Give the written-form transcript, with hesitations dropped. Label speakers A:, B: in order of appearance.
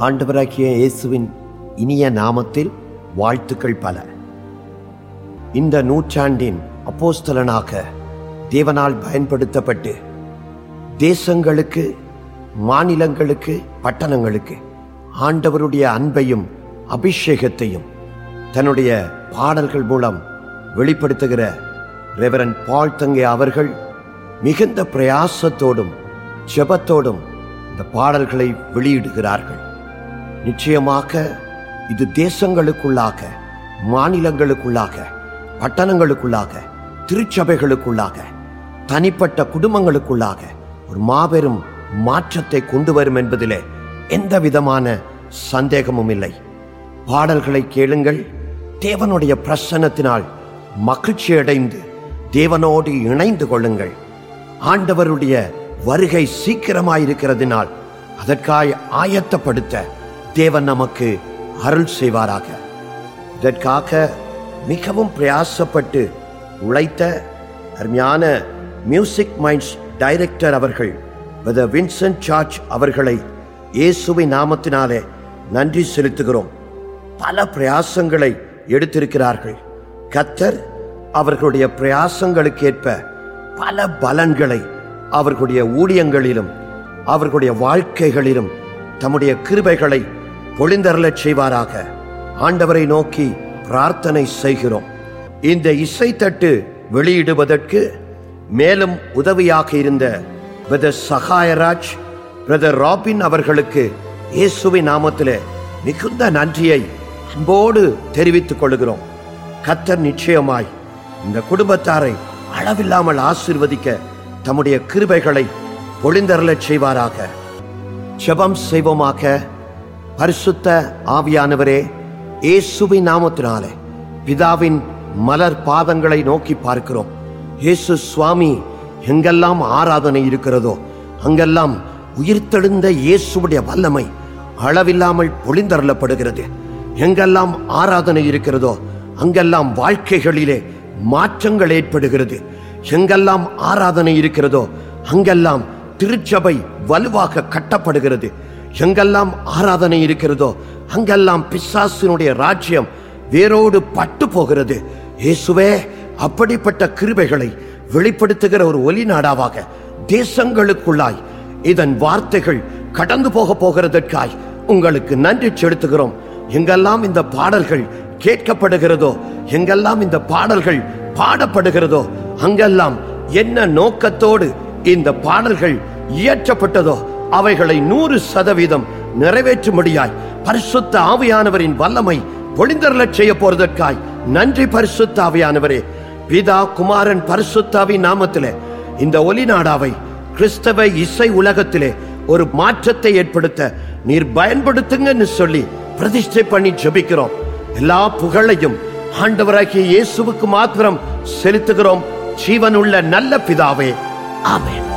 A: ஆண்டவராகிய இயேசுவின் இனிய நாமத்தில் வாழ்த்துக்கள் பல. இந்த நூற்றாண்டின் அப்போஸ்தலனாக தேவனால் பயன்படுத்தப்பட்டு தேசங்களுக்கு, மாநிலங்களுக்கு, பட்டணங்களுக்கு ஆண்டவருடைய அன்பையும் அபிஷேகத்தையும் தன்னுடைய பாடல்கள் மூலம் வெளிப்படுத்துகிற ரெவரண்ட் பால் தங்கே அவர்கள் மிகுந்த பிரயாசத்தோடும் ஜெபத்தோடும் இந்த பாடல்களை வெளியிடுகிறார்கள். நிச்சயமாக இது தேசங்களுக்குள்ளாக, மாநிலங்களுக்குள்ளாக, பட்டணங்களுக்குள்ளாக, திருச்சபைகளுக்குள்ளாக, தனிப்பட்ட குடும்பங்களுக்குள்ளாக ஒரு மாபெரும் மாற்றத்தை கொண்டு வரும் என்பதிலே எந்த விதமான சந்தேகமும் இல்லை. பாடல்களை கேளுங்கள். தேவனுடைய பிரசன்னத்தினால் மகிழ்ச்சி அடைந்து தேவனோடு இணைந்து கொள்ளுங்கள். ஆண்டவருடைய வருகை சீக்கிரமாயிருக்கிறதினால் அதற்காய் ஆயத்தப்படுத்த தேவன் நமக்கு அருள் செய்வாராக. இதற்காக மிகவும் பிரயாசப்பட்டு உழைத்த அருமையான மியூசிக் மைண்ட்ஸ் டைரக்டர் அவர்கள் பிரதர் வின்சென்ட் சார்ஜ் அவர்களை இயேசுவின் நாமத்தினாலே நன்றி செலுத்துகிறோம். பல பிரயாசங்களை எடுத்திருக்கிறார்கள். கர்த்தர் அவர்களுடைய பிரயாசங்களுக்கேற்ப பல பலன்களை அவர்களுடைய ஊழியங்களிலும் அவர்களுடைய வாழ்க்கைகளிலும் தம்முடைய கிருபைகளை பொழிந்தருளச் செய்வாராக. ஆண்டவரை நோக்கி பிரார்த்தனை செய்கிறோம். இந்த இசைத்தட்டு வெளியிடுவதற்கு மேலும் உதவியாக இருந்த பிரதர் சகாயராஜ், பிரதர் ராபின் அவர்களுக்கு இயேசுவின் நாமத்திலே மிகுந்த நன்றியை அன்போடு தெரிவித்துக் கொள்கிறோம். கர்த்தர் நிச்சயமாய் இந்த குடும்பத்தாரை அளவில்லாமல் ஆசீர்வதிக்க தம்முடைய கிருபைகளை பொழிந்தருளச் செய்வாராக. ஜெபம் செய்வோமாக. பரிசுத்த ஆவியானவரே, இயேசுவின் நாமத்தினாலே பிதாவின் மலர் பாதங்களை நோக்கி பார்க்கிறோம். இயேசு சுவாமி, எங்கெல்லாம் ஆராதனை இருக்கிறதோ அங்கெல்லாம் உயிர்த்தெழுந்த இயேசுவுடைய வல்லமை அளவில்லாமல் பொழிந்தருளப்படுகிறது. எங்கெல்லாம் ஆராதனை இருக்கிறதோ அங்கெல்லாம் வாழ்க்கைகளிலே மாற்றங்கள் ஏற்படுகிறது. எங்கெல்லாம் ஆராதனை இருக்கிறதோ அங்கெல்லாம் திருச்சபை வலுவாக கட்டப்படுகிறது. எங்கெல்லாம் ஆராதனை இருக்கிறதோ அங்கெல்லாம் பிசாசினுடைய ராஜ்யம் வேரோடு பட்டு போகிறது. இயேசுவே, அப்படிப்பட்ட கிருபைகளை வெளிப்படுத்துகிற ஒரு ஒலி நாடாவாக தேசங்களுக்குள்ளாய் இதன் வார்த்தைகள் கடந்து போகிறதற்காய் உங்களுக்கு நன்றி செலுத்துகிறோம். எங்கெல்லாம் இந்த பாடல்கள் கேட்கப்படுகிறதோ, எங்கெல்லாம் இந்த பாடல்கள் பாடப்படுகிறதோ அங்கெல்லாம் என்ன நோக்கத்தோடு இந்த பாடல்கள் இயற்றப்பட்டதோ அவைகளை 100% நிறைவேற்றும்படியாய் பரிசுத்த ஆவியானவரின் வல்லமை பொழிந்தருளச் செய்ய போறதற்காய் நன்றி. பரிசுத்த ஆவியானவரே, பிதா, குமாரன், பரிசுத்தாவின் நாமத்திலே இந்த ஒலி நாடாவை கிறிஸ்தவ இசை உலகத்திலே ஒரு மாற்றத்தை ஏற்படுத்த நீர் பயன்படுத்துங்கன்னு சொல்லி பிரதிஷ்டை பண்ணி ஜெபிக்கிறோம். எல்லா புகழையும் ஆண்டவராகிய இயேசுவுக்கு மாத்திரம் செலுத்துகிறோம். ஜீவனுள்ள நல்ல பிதாவே, ஆமென்.